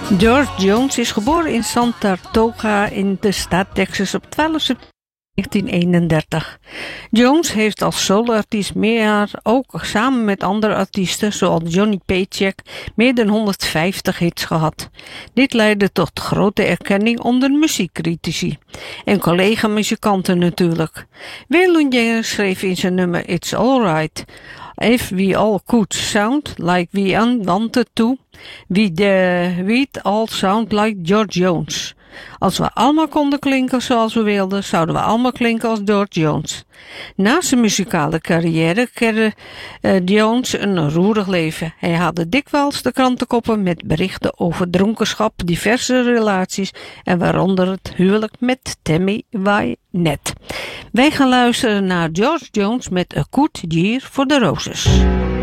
George Jones is geboren in Saratoga in de staat Texas op 12 september 1931. Jones heeft als soloartiest ook samen met andere artiesten zoals Johnny Paycheck meer dan 150 hits gehad. Dit leidde tot grote erkenning onder muziekcritici en collega-muzikanten natuurlijk. Waylon Jennings schreef in zijn nummer It's Alright: If we all could sound like we wanted to, we'd all sound like George Jones. Als we allemaal konden klinken zoals we wilden, zouden we allemaal klinken als George Jones. Na zijn muzikale carrière kende Jones een roerig leven. Hij haalde dikwijls de krantenkoppen met berichten over dronkenschap, diverse relaties en waaronder het huwelijk met Tammy Wynette. Wij gaan luisteren naar George Jones met A Good Year for the Roses.